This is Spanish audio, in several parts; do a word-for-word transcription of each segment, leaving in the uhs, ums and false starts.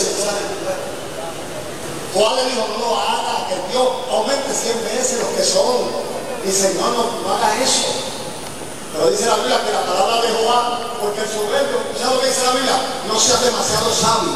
se sale tu cuerpo. Juan le dijo, no lo haga, que Dios aumente cien veces los que son. Y Señor, no, no haga eso. Pero dice la Biblia que la palabra de Jehová, porque el soberbio, ¿sabes lo que dice la Biblia? No seas demasiado sabio,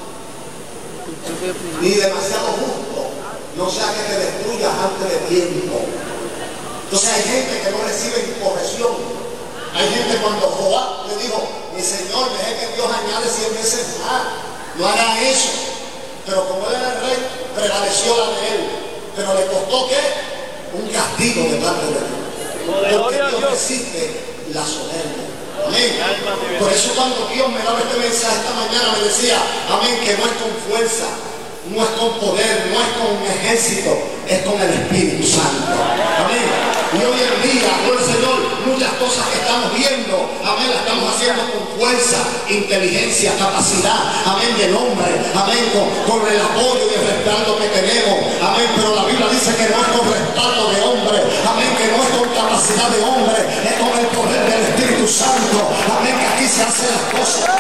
ni demasiado justo, no sea que te destruyas antes de tiempo. Entonces hay gente que no recibe corrección. Hay gente cuando Jehová le dijo, mi Señor, deje que Dios añade cien veces más, no haga eso. Pero como él era el rey, prevaleció la de él. Pero le costó ¿qué? Un castigo de parte de Dios. Porque Dios resiste la soberbia. Amén. Por eso cuando Dios me daba este mensaje esta mañana me decía, amén, que no es con fuerza, no es con poder, no es con un ejército, es con el Espíritu Santo. Amén. Y hoy en día, gloria al Señor, muchas cosas que estamos viendo, amén, las estamos haciendo con fuerza, inteligencia, capacidad, amén, del hombre, amén, con, con el apoyo y el respaldo que tenemos, amén, pero la Biblia dice que no es con respaldo de hombre, amén, que no es con capacidad de hombre, es con el poder del Espíritu Santo, amén, que aquí se hacen las cosas.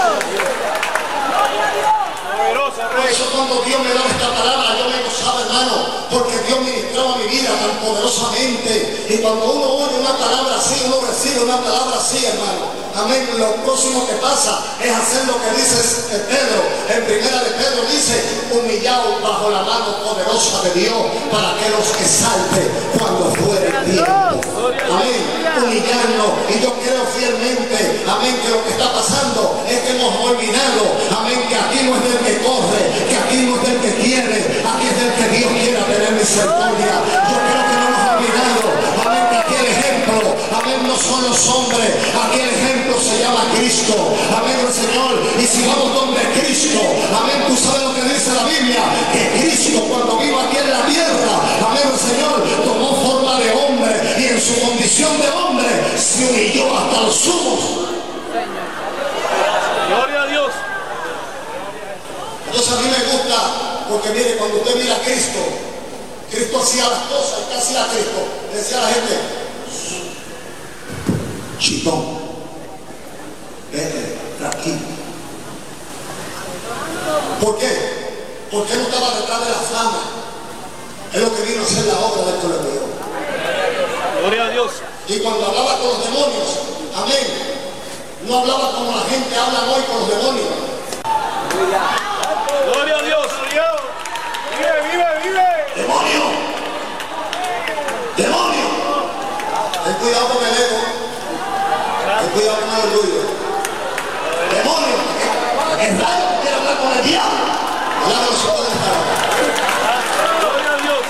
Por eso cuando Dios me daba esta palabra yo me gozaba, hermano, porque Dios ministraba mi vida tan poderosamente. Y cuando uno oye una palabra así, uno recibe una palabra así, hermano, amén, lo próximo que pasa es hacer lo que dice Pedro. En primera de Pedro dice, humillaos bajo la mano poderosa de Dios para que los exalte cuando fuere el tiempo. Amén, humillarnos. Y yo creo fielmente, amén, que lo que está pasando es que hemos olvidado, amén, que aquí no es del que corre, que aquí no es del que quiere, aquí es del que Dios quiera tener misericordia. Yo creo que no hemos olvidado, amén, que aquí el ejemplo, amén, no son los hombres, aquí el ejemplo se llama Cristo, amén, el Señor. Y si vamos donde Cristo, amén, tú sabes lo que dice la Biblia, que Cristo cuando vino aquí en la tierra, amén, el Señor tomó forma de hombre y en su condición de hombre se humilló hasta los sumos. Gloria a Dios. Entonces a mí me gusta, porque mire, cuando usted mira a Cristo, Cristo hacía las cosas. ¿Y qué hacía Cristo? Le decía a la gente, chitón, vete, tranquilo. ¿Por qué? Porque él no estaba detrás de la fama. Es lo que vino a hacer la obra del pueblo de Dios. Gloria a Dios. Y cuando hablaba con los demonios, amén, no hablaba como la gente habla hoy con los demonios. Gloria a Dios. Vive, vive, vive. ¡Demonio! ¡Demonio! Ten cuidado con el ego. Ten cuidado con el orgullo. ¡Demonio! ¿El rayo quiere hablar con el diablo? Habla de los ojos del diablo. Gloria a Dios.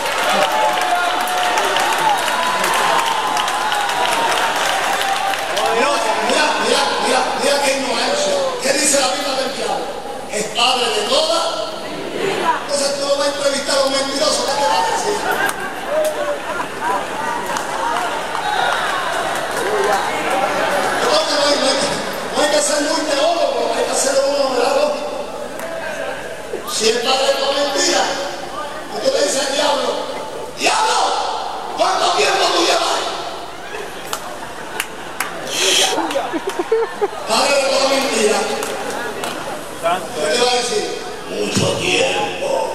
Mira, mira, mira, mira qué ignorancia. ¿Qué dice la Biblia del diablo? Es padre de toda. Entonces tú no vas a entrevistar a un mentiroso, ¿qué te va a decir? Yo creo que no hay, no hay, no hay que ser muy teólogo, hay que hacer uno de la lógica. Si el padre de toda mentira, y tú le dices al diablo, ¡diablo! ¿Cuánto tiempo tú llevas? Padre de toda mentira, ¿qué te va a decir? Mucho tiempo.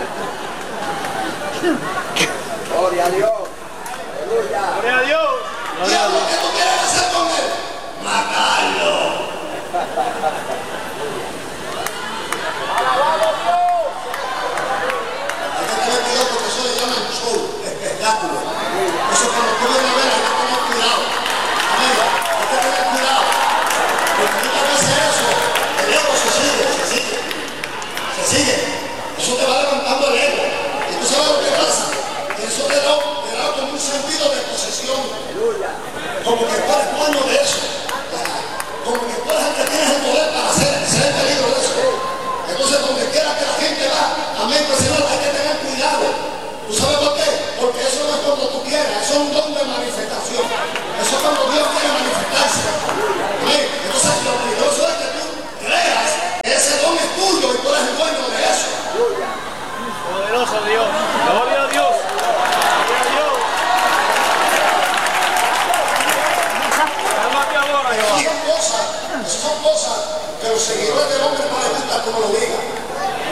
Gloria a Dios. Aleluya. Gloria a Dios. Diablo, ¿qué tú quieres hacer con él? Matarlo. Alabado Dios. Hay que tener cuidado porque eso le llaman show, espectáculo. Eso cuando tú vienes a ver hay que tener cuidado. Amén. Hay que tener cuidado. Porque muchas veces eso, el ego se sigue, se sigue. Se sigue. Eso te va levantando el ego. Y tú sabes lo que pasa. Que eso te da, te da como un sentido de posesión. Como que tú eres dueño de eso. Como que tú eres el que tienes el poder para hacer, ser el peligro de eso. Entonces donde quiera que la gente va, amén, pues Señor, hay que tener cuidado. ¿Tú sabes por qué? Porque eso no es cuando tú quieras, eso es un don de manifestación. Eso es cuando Dios quiere manifestarse. Amén. Entonces lo peligroso es que tú creas que ese don es tuyo y tú eres el dueño de eso. Poderoso Dios. Gloria a Dios. Gloria a Dios. Cálmate ahora, Jehová. Y son cosas, son cosas que los seguidores del hombre no les gusta como lo digan.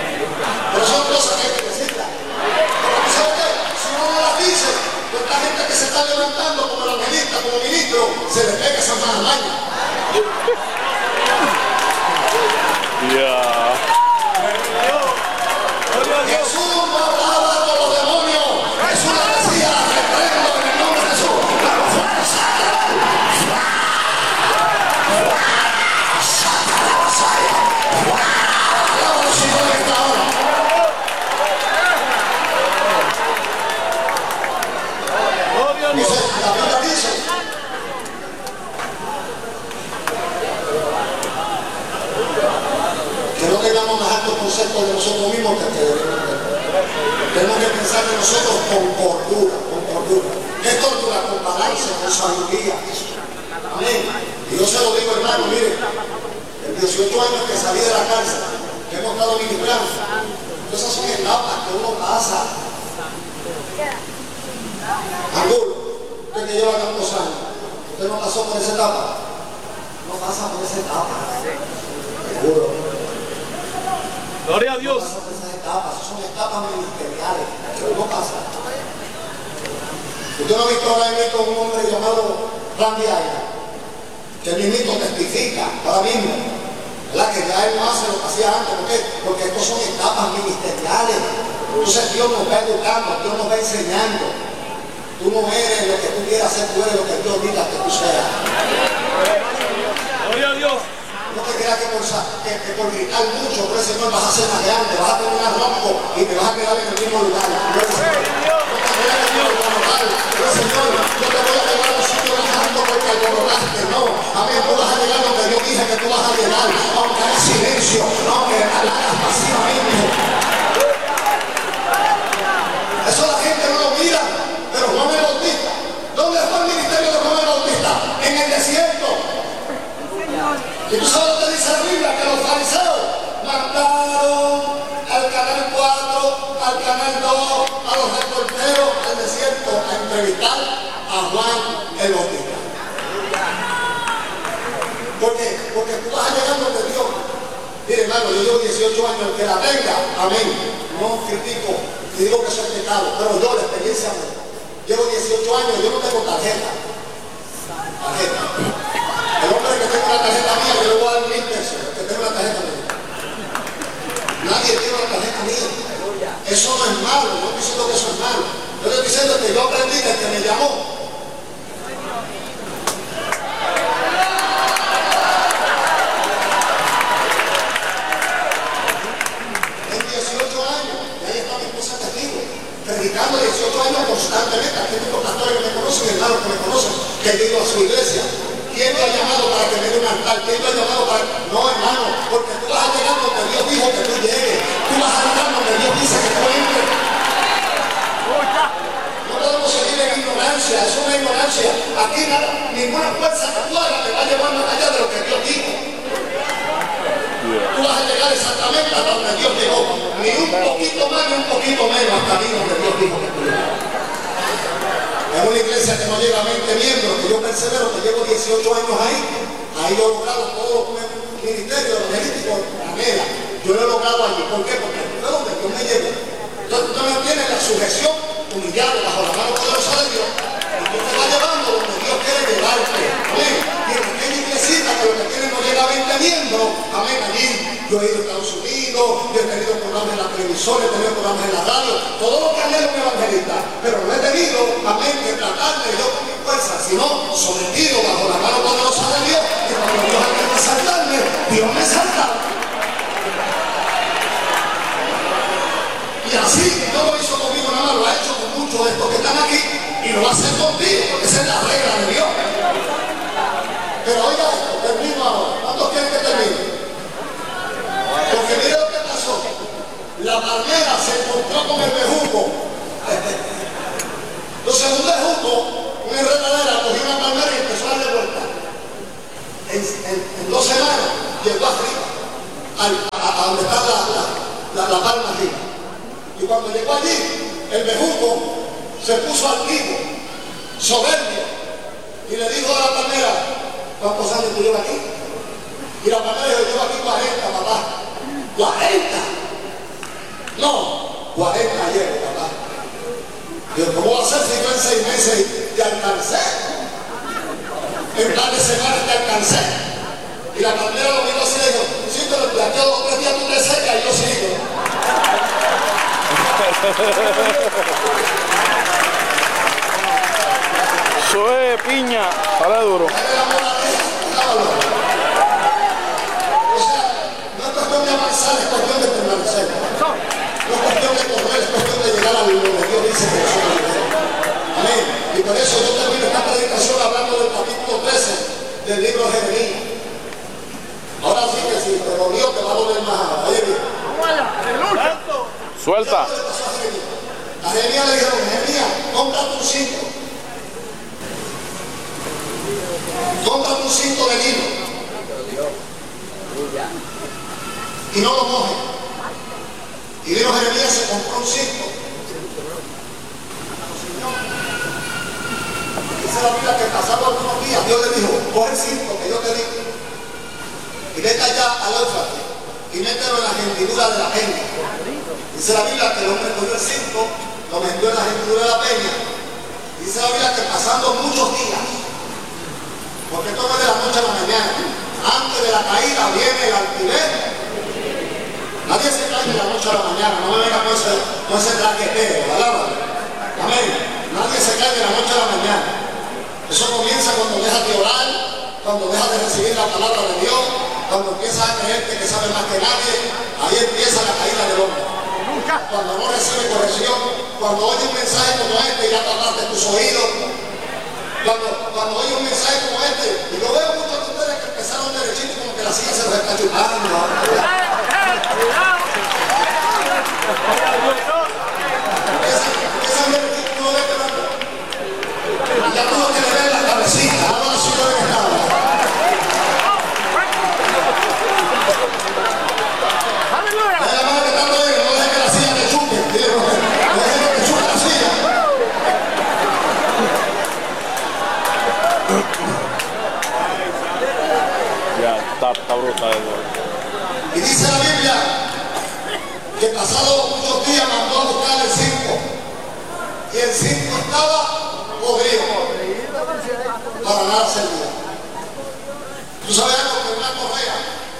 poderosas que hay que decirlas. Pero ¿sabes qué? Si uno no las dice, pues la gente que se está levantando como evangelista, como ministro, se le pega esa mala maña. Yeah. Jesús no hablaba con los demonios. Jesús le decía, reprendo en el nombre de Jesús. Pero fuerza. Alábalo, Señor, en esta hora. Dice, la Biblia dice que no tengamos más altos conceptos de nosotros mismos que que debemos tener. Tenemos que pensar de nosotros con cordura, con cordura. ¿Qué es cordura? Con balance, con sabiduría. Amén. Y yo se lo digo, hermano, mire, en dieciocho años que salí de la cárcel, que hemos estado ministrando, esas son etapas que uno pasa. Angulo, usted que lleva tantos años, usted no pasó por esa etapa. No pasa por esa etapa. Seguro. Gloria a Dios. No pasa por esas etapas, son etapas ministeriales que uno pasa. Usted no ha visto ahora mismo un hombre llamado Randy Ayala, que el mismo testifica ahora mismo, ¿verdad? Que ya él no hace lo que hacía antes. ¿Por qué? Porque estos son etapas ministeriales. Entonces Dios nos va educando, Dios nos va enseñando. Tú no eres lo que tú quieras ser, tú eres lo que Dios diga que tú seas. Gloria a Dios. No te creas que por, que, que por gritar mucho por el Señor vas a ser más grande, vas a terminar ronco y te vas a quedar en el mismo lugar. No te creas que Dios te va a notar. Pero Señor, no te voy a llevar a un sitio más alto porque alborotaste, no. A mí tú vas a llegar donde Dios dice que tú vas a llegar, aunque haya silencio, aunque hagas pasivamente. Eso la gente no lo mira, pero Juan el Bautista, ¿dónde fue el ministerio de Juan el Bautista? En el desierto. Y tú sabes lo que dice la Biblia, que los fariseos mandaron al canal cuatro, al canal dos, a los reporteros al desierto a entrevistar a Juan el Bautista. ¿Por qué? Porque tú vas a llegar donde Dios. Mire, hermano, yo llevo dieciocho años, que la tenga, amén. No critico, ni digo que soy pecado, pero yo la experiencia mía. Llevo dieciocho años, yo no tengo tarjeta. Tarjeta. El hombre que tenga una tarjeta mía, yo le voy a dar mil pesos, el que tenga una tarjeta mía. Nadie tiene una tarjeta mía. Eso no es malo, no estoy diciendo que eso es malo. Yo estoy diciendo que yo aprendí que el que me llamó. En dieciocho años, y ahí está mi esposa testigo, predicando dieciocho años constantemente. Aquí hay muchos pastores que me conocen, hermanos que me conocen, que he ido a su iglesia. ¿Quién te ha llamado para que me dé un altar? ¿Quién te ha llamado para...? No, hermano, porque tú vas a llegar donde Dios dijo que tú llegues. Tú vas a llegar donde Dios dice que tú entres. No podemos seguir en ignorancia, eso no es ignorancia. Aquí nada, ninguna fuerza que tú hagas te va a llevar más allá de lo que Dios dijo. Tú vas a llegar exactamente hasta donde Dios llegó. Ni un poquito más ni un poquito menos hasta ahí donde Dios dijo que tú llegas. En una iglesia que no llega a veinte miembros, que yo persevero, que llevo dieciocho años ahí, ahí yo he logrado todo los ministerios evangelísticos de manera. Yo lo he logrado allí. ¿Por qué? Porque fue donde Dios me llevó. Entonces tú también tienes la sujeción, humillado bajo la mano poderosa de Dios, y Dios te va llevando donde Dios quiere llevarte. Amén. Y en aquella iglesita que lo que tiene no llega a veinte miembros, amén, allí yo he ido a Estados Unidos, yo he tenido programas en la televisión, he tenido programas en la radio, todo lo que anhelo un evangelista, pero no he tenido, amén, que tratar de yo con mi fuerza, sino sometido bajo la mano poderosa de Dios, y cuando Dios ha querido saltarme, Dios me salta. Y así, no lo hizo conmigo nada más, lo ha hecho con muchos de estos que están aquí, y lo va a hacer contigo, porque esa es la regla de Dios. Pero oiga esto, termino ahora. ¿Cuántos quieren que termine? Porque mire lo que pasó. La palmera se encontró con el bejuco. Entonces un bejuco, una enredadera, cogió una palmera y empezó a darle vuelta. En, en, en dos semanas llegó arriba, al, a, a donde está la, la, la, la palma arriba. Y cuando llegó allí, el bejuco se puso altivo, soberbio, y le dijo a la palmera: ¿cuántos años tú llevas aquí? Y la palmera dijo: llevo aquí cuarenta, papá. ¡cuarenta! No, Eso es piña, sale duro. O sea, no es cuestión de avanzar, es cuestión de permanecer. No es cuestión de correr, es cuestión de llegar a lo que Dios dice que nosotros lleguemos. Amén. Y por eso yo termino esta predicación hablando del capítulo trece del libro de Jeremías. Ahora sí que si te dolió, te va a doler más. Oye, bien. Suelta. A Jeremías le dijeron, Jeremías, cómprate un cinto. Cómprate un cinto de lino. Y no lo mojes. Y vino Jeremías, se compró un cinto. Dice la Biblia que pasando algunos días, Dios le dijo, coge el cinto que yo te di y vete allá al Éufrates y mételo en la hendidura de la peña. Dice la Biblia que el hombre cogió el cinto, lo metió en la hendidura de la peña. Dice la Biblia que pasando muchos días, porque esto no es de la noche a la mañana, antes de la caída viene el alquiler. Nadie se cae de la noche a la mañana, no me venga con ese, con ese traqueteo, ¿verdad? Amén. Nadie se cae de la noche a la mañana. Eso comienza cuando dejas de orar, cuando dejas de recibir la palabra de Dios, cuando empiezas a creerte que sabes más que nadie, ahí empieza la caída del hombre. Cuando no recibe corrección, cuando oye un mensaje como este y ya tapaste tus oídos, cuando, cuando oye un mensaje como este, y yo veo muchos de ustedes que empezaron derechito como que la silla se los está chupando. Esa derechito no ve que y ya tuvo que le ver la cabecita, ahora sí lo que estaba. La madre que está ahí, no deje que la silla te chupe, dile, no deje que te chupe la silla. Ya, está, está brutal. Y dice la Biblia que pasado muchos días mandó a buscar el cinto. Y el cinto estaba podrido. Para nada servía. ¿Tú sabes algo? Que una correa,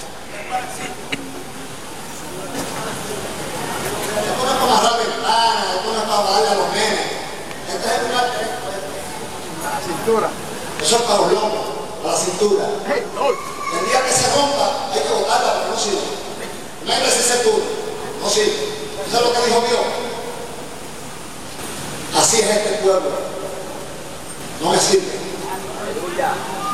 esto no es para amarrar ventanas, esto no es para darle a los nenes. Esta es una... La cintura. Eso es para los lomos, para la cintura. El día que se rompa, hay que botarla porque no sirve. No hay necesidad, no sirve. ¿Eso es lo que dijo Dios? Así es este pueblo. No me sirve. Aleluya.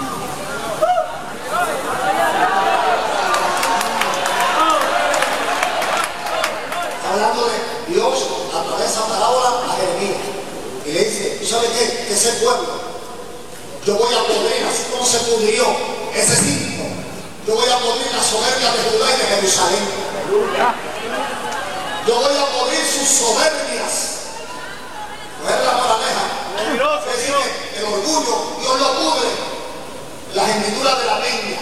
Está hablando de Dios a través de esa parábola a Jeremías. Y le dice, ¿tú sabes qué? Que ese pueblo, yo voy a podrir, así como se pudrió ese cinto, yo voy a podrir la soberbia de Judá y de Jerusalén. Yo voy a podrir sus soberbias. Coger la moraleja. Es decir, que el orgullo, Dios lo pudre. Las hendiduras de la peña.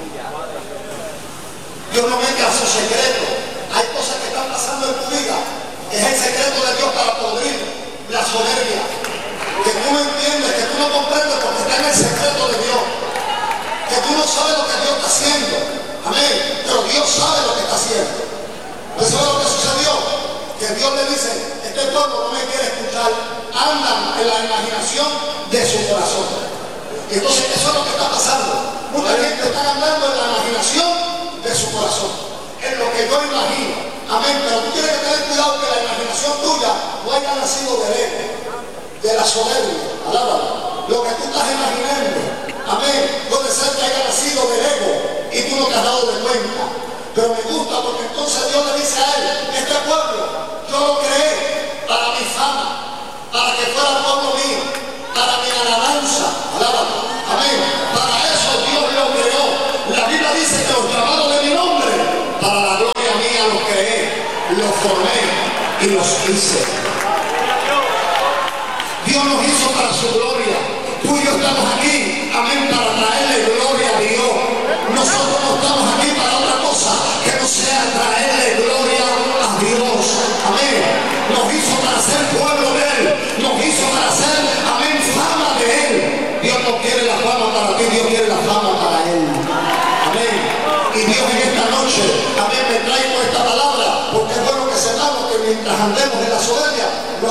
Dios no mete a su secreto. Hay cosas que están pasando en tu vida, que es el secreto de Dios para podrir la soberbia. Que tú no entiendes, que tú no comprendes porque está en el secreto de Dios. Que tú no sabes lo que Dios está haciendo. Amén. Pero Dios sabe lo que está haciendo. Eso es lo que sucedió. Que Dios le dice, este pueblo no me quiere escuchar. Andan en la imaginación de su corazón. Y entonces eso es lo que está pasando. Mucha gente está andando en la imaginación de su corazón. En lo que yo imagino. Amén. Pero tú tienes que tener cuidado que la imaginación tuya no haya nacido del ego, de la soberbia. Alábalo. Lo que tú estás imaginando. Amén. Puede ser que haya nacido del ego y tú no te has dado de cuenta. Pero me gusta porque entonces Dios le dice a él, este pueblo yo lo creé para mi fama, para que fuera pueblo mío, para mi alabanza. Alábalo. Amén. Para eso Dios lo creó. La Biblia dice que los llamados de mi nombre, para la gloria mía los creé, los formé y los hice. Dios nos hizo para su gloria. Tú y yo estamos aquí, amén, para traerle gloria a Dios. Nosotros no estamos aquí para otra cosa que no sea traerle gloria a Dios. Amén. Nos hizo para ser pueblo de Él. Nos hizo para ser, amén, fama de Él. Dios no quiere la fama para ti, Dios quiere la fama para Él. Amén. Y Dios en esta noche, amén, me traigo esta palabra porque es bueno que sepamos que mientras andemos en la soberbia,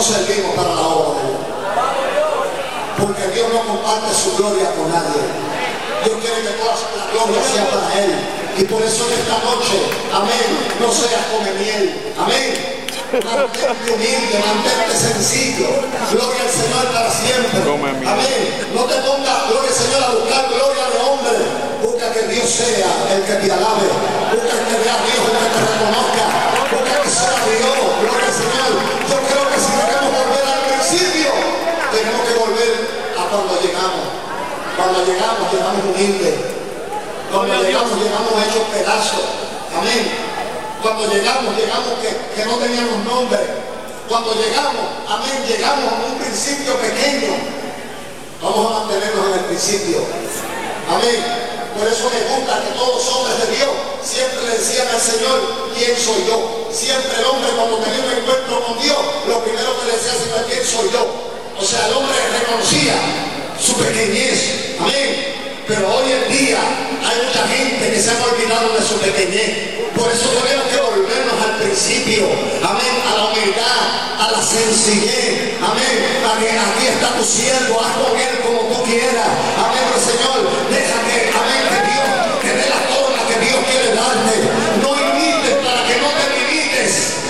no servimos para la obra de Dios. Porque Dios no comparte su gloria con nadie. Dios quiere que toda la gloria sea para Él. Y por eso en esta noche, amén, no seas come miel. Amén. Mantente humilde, mantente sencillo. Gloria al Señor para siempre. Amén. No te pongas, gloria al Señor, a buscar gloria de hombre. Busca que Dios sea el que te alabe. Busca que vea a Dios el que te reconozca. Busca que sea Dios. Gloria al Señor. Yo creo que si queremos volver al principio, tenemos que volver a cuando llegamos. Cuando llegamos, llegamos humildes. Cuando llegamos, llegamos hechos pedazos. Amén. Cuando llegamos, llegamos que, que no teníamos nombre. Cuando llegamos, amén, llegamos a un principio pequeño. Vamos a mantenernos en el principio. Amén. Por eso me gusta que todos los hombres de Dios siempre le decían al Señor, ¿quién soy yo? Siempre el hombre cuando tenía un encuentro con Dios, lo primero que le decía al Señor, ¿quién soy yo? O sea, el hombre reconocía su pequeñez. Amén. Pero hoy en día hay mucha gente que se ha olvidado de su pequeñez. Por eso tenemos que volvernos al principio. Amén. A la humildad, a la sencillez. Amén. A que aquí está tu siervo, haz con él como tú quieras. Amén, Señor. Deja que, amén, que Dios te dé la forma que Dios quiere darte. No imites para que no te limites.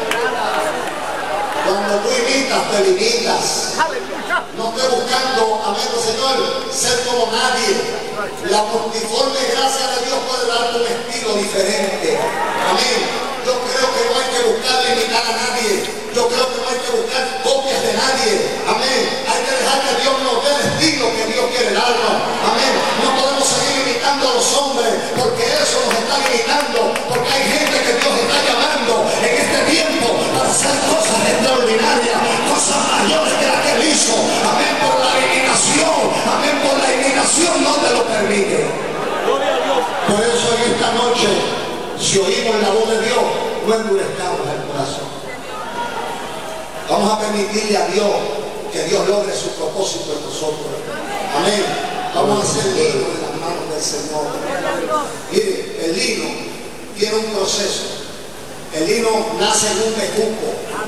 Cuando tú imitas, te limitas. No estoy buscando, amén, Señor, ser como nadie. La multiforme gracia de Dios puede darte un estilo diferente. Amén. Yo creo que no hay que buscar imitar a nadie. Yo creo que no hay que buscar copias de nadie. Amén. Hay que dejar que Dios nos dé el estilo que Dios quiere darnos. Amén. No podemos seguir imitando a los hombres porque eso nos está limitando. Porque hay gente que Dios está llamando en este tiempo para hacer cosas extraordinarias, cosas mayores que las que él hizo. Amén. Por la limitación. Amén. Por la limitación no te lo permite. Por eso en esta noche, si oímos la voz de Dios, no endurezcamos el corazón. Vamos a permitirle a Dios que Dios logre su propósito en nosotros. Amén. Vamos a ser lino en las manos del Señor. Mire, el lino tiene un proceso. El lino nace en un bejuco.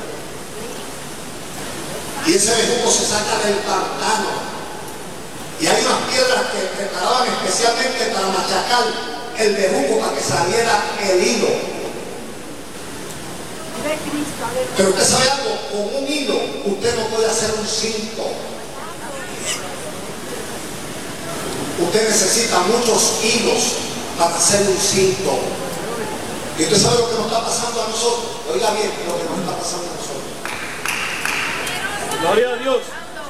Y ese bejuco se saca del pantano. Y hay unas piedras que preparaban especialmente para machacar el bejuco para que saliera el hilo. Pero usted sabe algo, con un hilo usted no puede hacer un cinto. Usted necesita muchos hilos para hacer un cinto. Y usted sabe lo que nos está pasando a nosotros. Oiga bien lo que nos está pasando a nosotros. Gloria a Dios.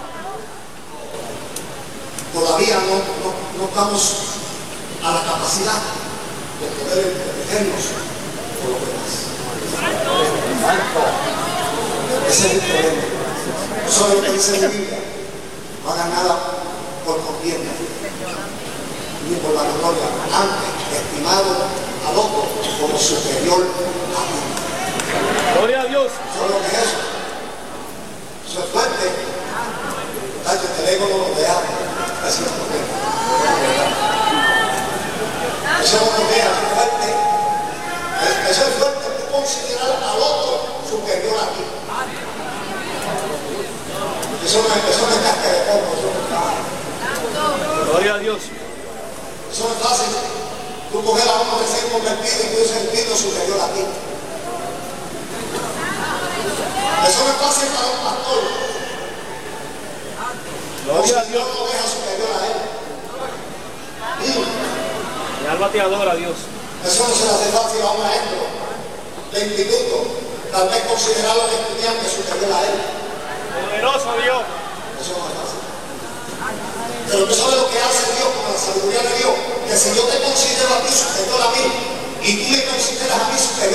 Todavía no, no, no estamos a la capacidad de poder protegernos por lo demás. Ese es el problema. Eso es lo que dice la Biblia. No haga nada por contienda ni por la gloria, antes estimado al otro como superior a ti. Gloria a Dios. Eso es lo que es eso. Eso es fuerte. Tacho, el ego no lo deja. Eso no lo deja. Eso no lo deja, es fuerte. Eso es fuerte, tú considerar al otro superior a ti. Eso no es, eso no es casca de poco, eso no es fácil. Gloria a Dios. Eso no es fácil. Tú coger a uno recién convertido y tú sentirlo superior a ti. Eso no es fácil para un pastor. Gloria a Dios. No lo deja superior a él. Mi alma te adora, Dios. Eso no se le hace fácil a un maestro de instituto. Tal vez considerar a un estudiante superior a él. Poderoso Dios. Eso no es fácil. Pero tú sabes lo que hace Dios con la sabiduría de Dios. Que si yo te considero a ti superior a mí y tú me consideras a mí superior